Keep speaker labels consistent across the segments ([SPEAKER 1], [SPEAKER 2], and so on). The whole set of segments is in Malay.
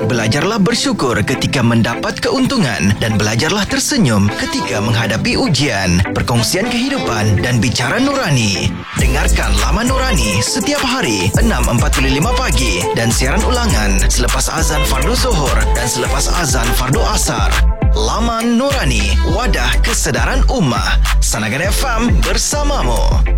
[SPEAKER 1] belajarlah bersyukur ketika mendapat keuntungan dan belajarlah tersenyum ketika menghadapi ujian. Perkongsian kehidupan dan bicara nurani. Dengarkan Laman Nurani setiap hari 6.45 pagi dan siaran ulangan selepas azan fardu zuhur dan selepas azan fardu asar. Laman Nurani, wadah kesedaran ummah. Sanagan FM bersamamu.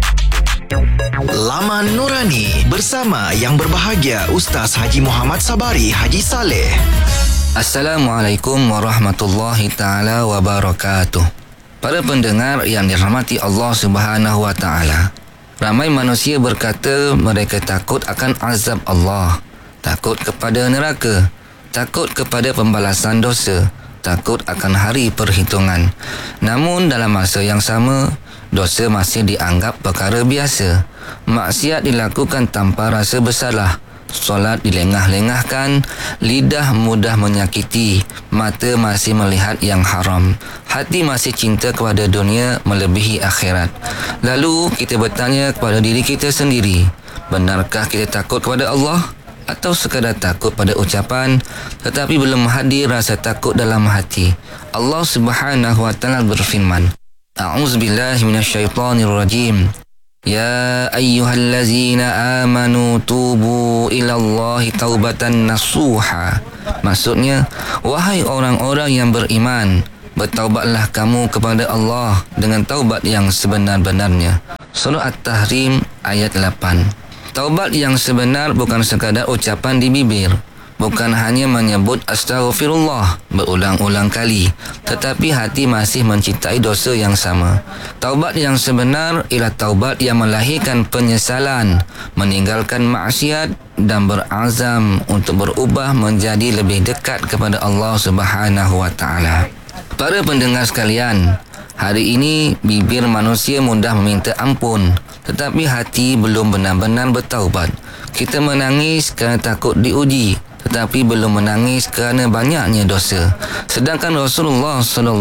[SPEAKER 1] Laman Nurani bersama yang berbahagia Ustaz Haji Muhammad Sabari Haji Saleh.
[SPEAKER 2] Assalamualaikum warahmatullahi taala wabarakatuh. Para pendengar yang dirahmati Allah Subhanahu wa taala, ramai manusia berkata mereka takut akan azab Allah, takut kepada neraka, takut kepada pembalasan dosa, takut akan hari perhitungan. Namun dalam masa yang sama, dosa masih dianggap perkara biasa. Maksiat dilakukan tanpa rasa bersalah. Solat dilengah-lengahkan, lidah mudah menyakiti, mata masih melihat yang haram, hati masih cinta kepada dunia melebihi akhirat. Lalu kita bertanya kepada diri kita sendiri, benarkah kita takut kepada Allah? Atau sekadar takut pada ucapan tetapi belum hadir rasa takut dalam hati? Allah Subhanahu wa taala berfirman, A'udzubillahi minasyaitonirrajim. Ya ayyuhallazina amanu tubu ilallahi taubatan nasuha. Maksudnya, wahai orang-orang yang beriman, bertaubatlah kamu kepada Allah dengan taubat yang sebenar-benarnya. Surah At-Tahrim ayat 8. Taubat yang sebenar bukan sekadar ucapan di bibir, bukan hanya menyebut astaghfirullah berulang-ulang kali, tetapi hati masih mencintai dosa yang sama. Taubat yang sebenar ialah taubat yang melahirkan penyesalan, meninggalkan maksiat dan berazam untuk berubah menjadi lebih dekat kepada Allah Subhanahu wa taala. Para pendengar sekalian, hari ini bibir manusia mudah meminta ampun, tetapi hati belum benar-benar bertaubat. Kita menangis kerana takut diuji, tetapi belum menangis kerana banyaknya dosa. Sedangkan Rasulullah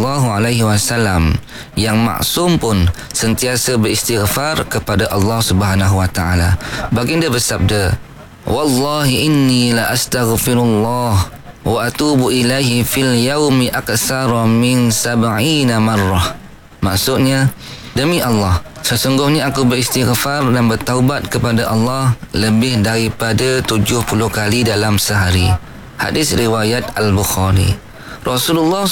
[SPEAKER 2] SAW yang maksum pun sentiasa beristighfar kepada Allah Subhanahu wa taala. Baginda bersabda, "Wallahi inni la astaghfirullah wa atubu ilaihi fil yaumi aksara min 70 marrah." Maksudnya, demi Allah, sesungguhnya aku beristighfar dan bertaubat kepada Allah lebih daripada 70 kali dalam sehari. Hadis riwayat Al-Bukhari. Rasulullah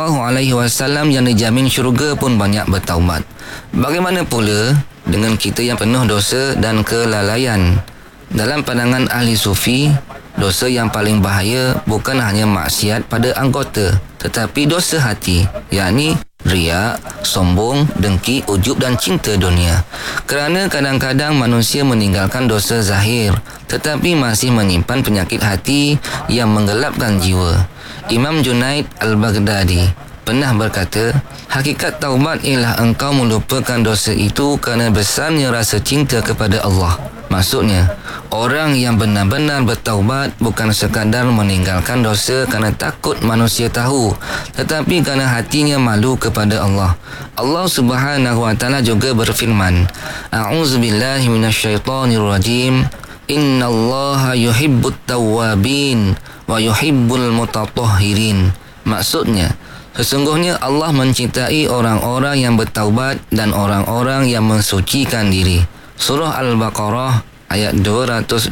[SPEAKER 2] SAW yang dijamin syurga pun banyak bertaubat. Bagaimana pula dengan kita yang penuh dosa dan kelalaian? Dalam pandangan ahli sufi, dosa yang paling bahaya bukan hanya maksiat pada anggota, tetapi dosa hati, yakni riak, sombong, dengki, ujub dan cinta dunia. Kerana kadang-kadang manusia meninggalkan dosa zahir tetapi masih menyimpan penyakit hati yang menggelapkan jiwa. Imam Junaid Al-Baghdadi pernah berkata, hakikat taubat ialah engkau melupakan dosa itu kerana besarnya rasa cinta kepada Allah. Maksudnya, orang yang benar-benar bertaubat bukan sekadar meninggalkan dosa kerana takut manusia tahu, tetapi kerana hatinya malu kepada Allah. Allah Subhanahu wa taala juga berfirman, A'udzubillahi minasyaitonirrajim. Innallaha yuhibbut tawwabin wa yuhibbul mutatahhirin. Maksudnya, sesungguhnya Allah mencintai orang-orang yang bertaubat dan orang-orang yang mensucikan diri. Surah Al-Baqarah ayat 222.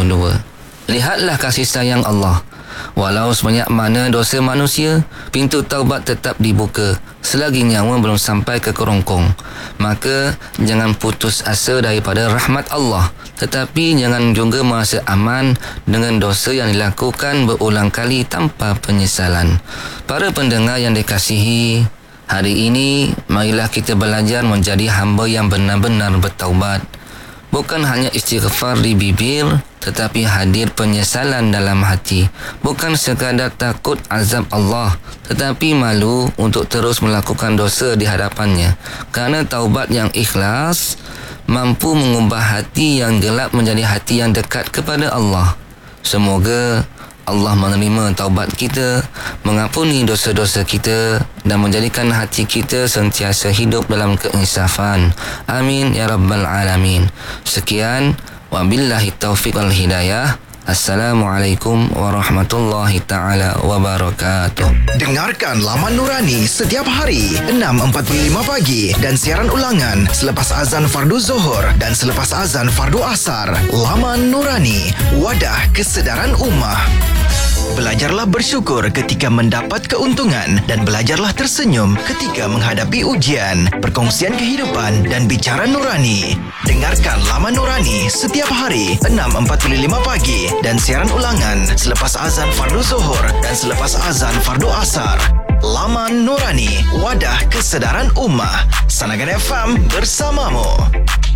[SPEAKER 2] Lihatlah kasih sayang Allah. Walau sebanyak mana dosa manusia, pintu taubat tetap dibuka selagi nyawa belum sampai ke kerongkong. Maka jangan putus asa daripada rahmat Allah, tetapi jangan juga merasa aman dengan dosa yang dilakukan berulang kali tanpa penyesalan. Para pendengar yang dikasihi, hari ini marilah kita belajar menjadi hamba yang benar-benar bertaubat. Bukan hanya istighfar di bibir, tetapi hadir penyesalan dalam hati. Bukan sekadar takut azab Allah, tetapi malu untuk terus melakukan dosa di hadapannya. Kerana taubat yang ikhlas mampu mengubah hati yang gelap menjadi hati yang dekat kepada Allah. Semoga Allah menerima taubat kita, mengampuni dosa-dosa kita dan menjadikan hati kita sentiasa hidup dalam keinsafan. Amin ya rabbal alamin. Sekian, wabillahi taufiq wal hidayah. Assalamualaikum warahmatullahi ta'ala wabarakatuh.
[SPEAKER 1] Dengarkan Laman Nurani setiap hari 6.45 pagi dan siaran ulangan selepas azan fardu Zuhur dan selepas azan fardu Asar. Laman Nurani, wadah kesedaran ummah. Belajarlah bersyukur ketika mendapat keuntungan dan belajarlah tersenyum ketika menghadapi ujian. Perkongsian kehidupan dan bicara nurani. Dengarkan Laman Nurani setiap hari 6.45 pagi dan siaran ulangan selepas azan fardu Zuhur dan selepas azan fardu Asar. Laman Nurani, wadah kesedaran ummah. Sanagan FM bersamamu.